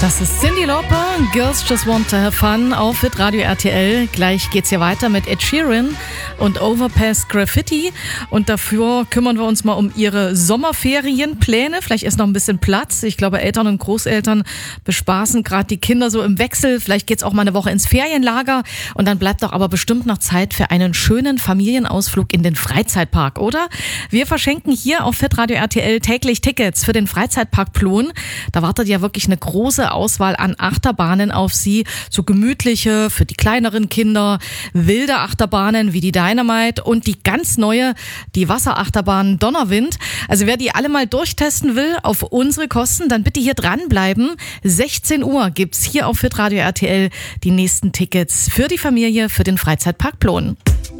Das ist Cyndi Lauper, Girls Just Want to Have Fun auf Hitradio RTL. Gleich geht's hier weiter mit Ed Sheeran und Overpass Graffiti. Und dafür kümmern wir uns mal um ihre Sommerferienpläne. Vielleicht ist noch ein bisschen Platz. Ich glaube, Eltern und Großeltern bespaßen gerade die Kinder so im Wechsel. Vielleicht geht's auch mal eine Woche ins Ferienlager. Und dann bleibt doch aber bestimmt noch Zeit für einen schönen Familienausflug in den Freizeitpark, oder? Wir verschenken hier auf Hitradio RTL täglich Tickets für den Freizeitpark Plon. Da wartet ja wirklich eine große Auswahl an Achterbahnen auf Sie. So gemütliche für die kleineren Kinder, wilde Achterbahnen wie die Dynamite und die ganz neue, die Wasserachterbahn Donnerwind. Also wer die alle mal durchtesten will auf unsere Kosten, dann bitte hier dranbleiben. 16 Uhr gibt's hier auf Hitradio RTL die nächsten Tickets für die Familie für den Freizeitpark Plon.